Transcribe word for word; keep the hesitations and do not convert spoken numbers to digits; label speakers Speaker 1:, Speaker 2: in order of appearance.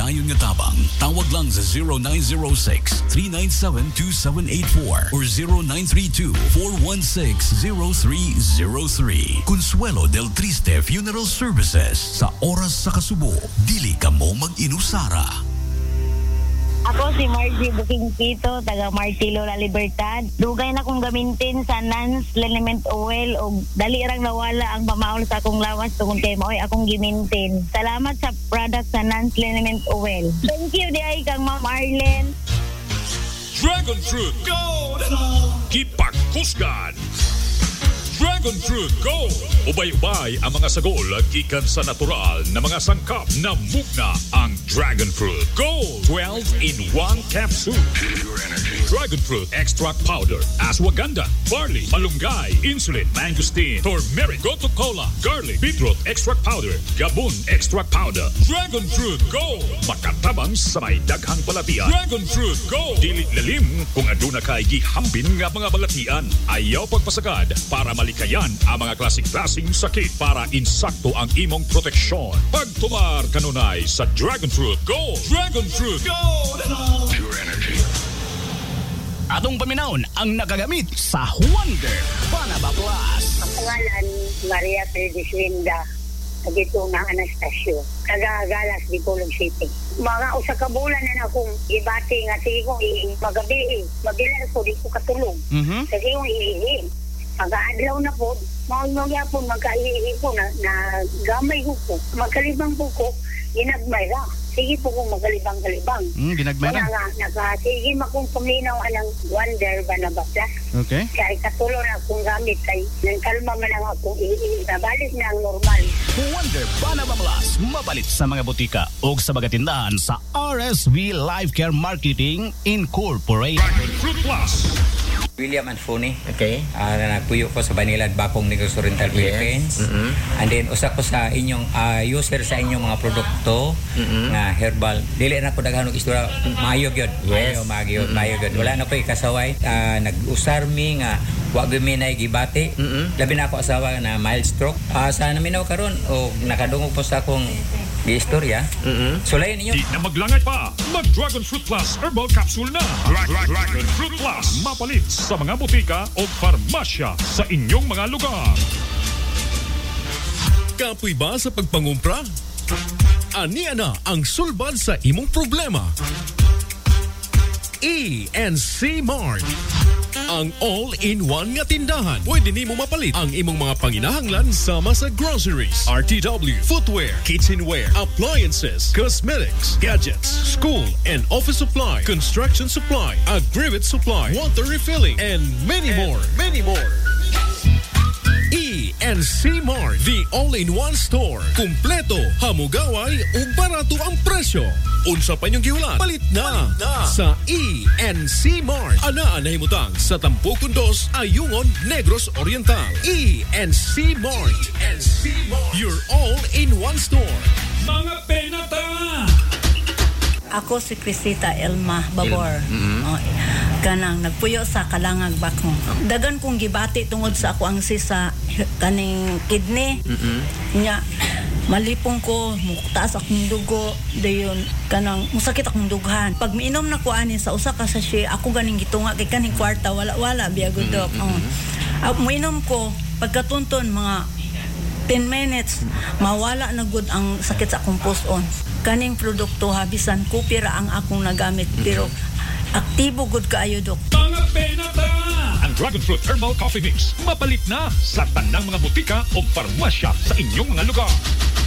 Speaker 1: maayon nga tabang. Tawag lang sa zero nine zero six, three nine seven, two seven eight four or zero nine three two, four one six, zero three zero three. Consuelo del Triste Funeral Services. Sa oras sa kasubo, dili ka mo mag-inusara.
Speaker 2: Ako si Margie Booking Quito, taga Martilo La Libertad. Dugay na kong gamitin sa Nance Liniment Oil o dali rang nawala ang pamaol sa akong lawas tungkol kay maoy akong gimintin. Salamat sa product sa Nance Liniment Oil. Thank you di ay kang Ma'am Arlen.
Speaker 3: Dragon Fruit Gold! Kipak Kusgan! Dragon Fruit Gold! Ubay-ubay ang mga sagol gikan sa natural na mga sangkap na mugna ang Dragon Fruit Gold. twelve in one capsule. Dragon Fruit Extract Powder, Ashwagandha, Barley, Malunggay, Insulin, Mangosteen, Turmeric, Gotu Cola, Garlic, Beetroot Extract Powder, Gabon Extract Powder. Dragon Fruit Gold! Makatabang sa may daghang palatian. Dragon Fruit Gold! Dili lalim kung aduna kay gihambin nga mga balatian. Ayaw pagpasagad para malikayan ang mga klasik-klasing sakit para insakto ang imong proteksyon. Pagtumar kanunay sa Dragon Fruit Gold. Dragon Fruit Gold! Pure energy.
Speaker 4: Atong paminawon ang nagagamit sa Wonder Panaba Plus.
Speaker 5: Ang pangalan, Maria Perez Linda. Dito nga Anastasio. Kagagalas di Kulog City. Mga usa ka bulan na akong ibati nga sige ko magabi. Mabilan ko di ko katulog.
Speaker 4: Mm-hmm.
Speaker 5: Kasi yung iihin. Pag-aadlaw na po, maunong po magkaiihin ko na, na gamay ko po. Magkalibang po ko, ginagmay ra. Sige po kung magalibang-galibang.
Speaker 4: Mm, ginagmay ra?
Speaker 5: Nga, nagkasige makong paminaw anang Wonder Panaba Plus.
Speaker 4: Okay.
Speaker 5: Kaya katulong na akong gamit kay nagkalma man lang akong iihin. Nabalik na ang normal.
Speaker 4: Wonder Panaba Plus. Mabalit sa mga butika o sa mga tindahan sa R S V Life Care Marketing Incorporated.
Speaker 3: Dragon Fruit Plus.
Speaker 6: William Anfoni.
Speaker 7: Okay.
Speaker 6: Uh, nagpuyo ko sa Banilad, Bakong, Negros Oriental,
Speaker 7: Yes.
Speaker 6: Philippines.
Speaker 7: Mm-hmm.
Speaker 6: And then, usa ko sa inyong uh, user sa inyong mga produkto
Speaker 7: Mm-hmm.
Speaker 6: nga herbal. Dili na ko daghanong istorya. Maayog yun.
Speaker 7: Yes.
Speaker 6: Maayog, maayog,
Speaker 7: Mm-hmm.
Speaker 6: maayog yun. Wala na ko ikasaway. Uh, nag-usar mi nga wag minay gibati.
Speaker 7: Mm-hmm.
Speaker 6: Labi na ako asawa na mild stroke. Uh, sa naminaw karon o nakadungog po sa akong istorya.
Speaker 7: Mm-hmm.
Speaker 6: Sulayan ninyo.
Speaker 3: Di na maglangay pa. Mag-Dragon Fruit Plus Herbal Capsule na. Dra- Dra- Dragon Fruit Plus. Mapalit sa mga butika o farmasya sa inyong mga lugar.
Speaker 8: Kapoy ba sa pagpangumpra? Ania na ang sulbad sa imong problema. E and C Mart. Ang all-in-one nga tindahan. Pwede nimo mapalit ang imong mga panginahanglan sama sa groceries, R T W, footwear, kitchenware, appliances, cosmetics, gadgets, school and office supply, construction supply, agri-with supply, water refilling, and many and more. Many more. E and C Mart, the all-in-one store. Kumpleto, hamugaway, ug barato ang presyo. Unsa pa niyong gihulat? Palit na, Palit na sa E and C Mart. Anaan na himutang sa Tampukon dos, Ayungon, Negros Oriental. E and C Mart. E and C Mart. Your all-in-one store.
Speaker 3: Mga penata!
Speaker 9: Ako si Crisita Elma Babor.
Speaker 7: Mm-hmm.
Speaker 9: Oh, kanang nagpuyo sa Kalangag Bakong. Dagan kong gibati tungod sa ako ang sa kaning kidney.
Speaker 7: Mm-hmm.
Speaker 9: Nya malipong ko, muktaas akong dugo, dayon kanang musakit akong dughan. Pag miinom na ko ani sa usa ka sachet, ako ganing gitunga kay kaning kwarta wala wala biya good dok. Mm-hmm. Oh. Miinom ko pagkatunton mga ten minutes, mawala na good ang sakit sa akong puson. Kaning produkto habisan ko pira ang akong nagamit pero aktibo good kaayo dok.
Speaker 3: Mga penata! Ang Dragon Fruit Herbal Coffee Mix mapalit na sa tanang mga butika o farmasya sa inyong mga lugar.